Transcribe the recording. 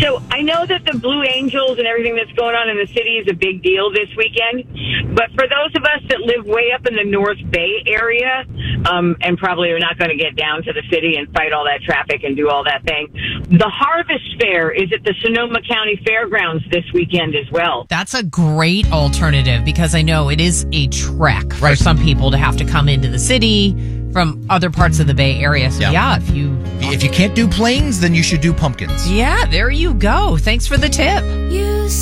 So I know that the Blue Angels and everything that's going on in the city is a big deal this weekend. But for those of us that live way up in the North Bay area, and probably are not going to get down to the city and fight all that traffic and do all that thing, the Harvest Fair is at the Sonoma County Fairgrounds this weekend as well. That's a great alternative because I know it is a trek for some people to have to come into the city from other parts of the Bay Area. So if you can't do planes, then you should do pumpkins. Yeah, there you go. Thanks for the tip.